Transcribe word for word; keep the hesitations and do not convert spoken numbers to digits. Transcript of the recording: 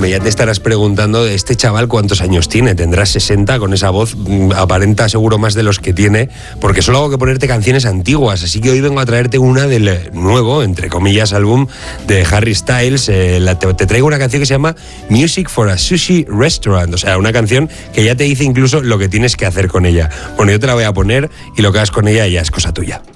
Bueno, ya te estarás preguntando, este chaval cuántos años tiene, tendrá sesenta, con esa voz mm, aparenta seguro más de los que tiene, porque solo hago que ponerte canciones antiguas, así que hoy vengo a traerte una del nuevo, entre comillas, álbum de Harry Styles. Eh, la, te, te traigo una canción que se llama Music for a Sushi Restaurant, o sea, una canción que ya te dice incluso lo que tienes que hacer con ella. Bueno, yo te la voy a poner y lo que hagas con ella ya es cosa tuya.